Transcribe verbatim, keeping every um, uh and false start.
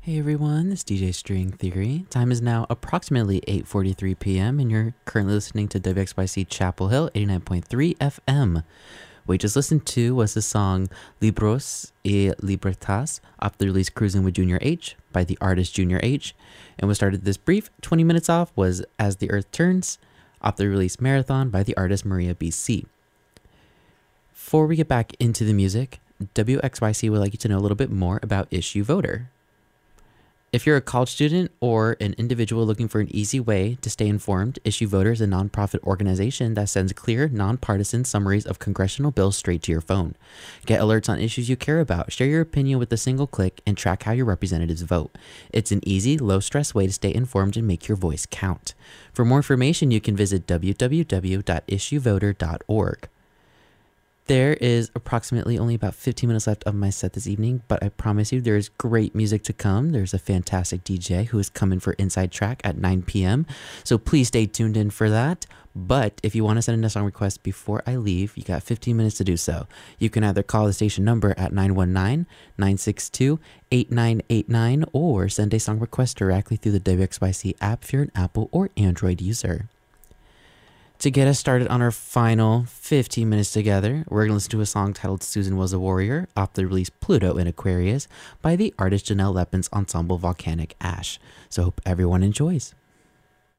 Hey everyone, this is D J String Theory. Time is now approximately eight forty-three p m and you're currently listening to W X Y C Chapel Hill eighty-nine point three F M. What we just listened to was the song Libros y Libertas off the release Cruising with Junior H by the artist Junior H. And what started this brief twenty minutes off was As the Earth Turns off the release Marathon by the artist Maria B C. Before we get back into the music, W X Y C would like you to know a little bit more about Issue Voter. If you're a college student or an individual looking for an easy way to stay informed, Issue Voter is a nonprofit organization that sends clear, nonpartisan summaries of congressional bills straight to your phone. Get alerts on issues you care about, share your opinion with a single click, and track how your representatives vote. It's an easy, low-stress way to stay informed and make your voice count. For more information, you can visit w w w dot issue voter dot org. There is approximately only about fifteen minutes left of my set this evening, but I promise you there is great music to come. There's a fantastic D J who is coming for Inside Track at nine p m, so please stay tuned in for that. But if you want to send in a song request before I leave, you got fifteen minutes to do so. You can either call the station number at nine one nine, nine six two, eight nine eight nine or send a song request directly through the W X Y C app if you're an Apple or Android user. To get us started on our final fifteen minutes together, we're going to listen to a song titled Susan Was a Warrior off the release Pluto in Aquarius by the artist Janelle Lepin's ensemble Volcanic Ash. So hope everyone enjoys.